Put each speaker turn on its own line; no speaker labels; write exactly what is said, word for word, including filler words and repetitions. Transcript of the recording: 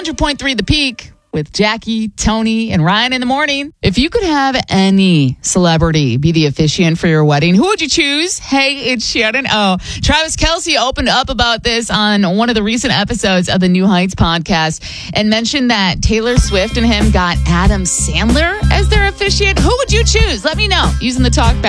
hundred point three The Peak with Jackie, Tony, and Ryan in the morning. If you could have any celebrity be the officiant for your wedding, who would you choose? Hey, it's Shannon. Oh, Travis Kelce opened up about this on one of the recent episodes of the New Heights podcast and mentioned that Taylor Swift and him got Adam Sandler as their officiant. Who would you choose? Let me know using the talk back.